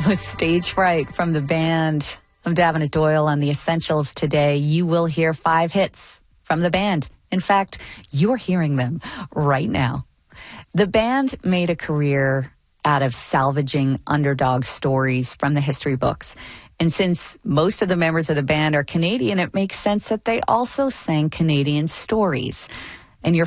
was Stage Fright from the band. I'm Davenant Doyle on The Essentials today. You will hear 5 hits from the band. In fact, you're hearing them right now. The band made a career out of salvaging underdog stories from the history books. And since most of the members of the band are Canadian, it makes sense that they also sang Canadian stories.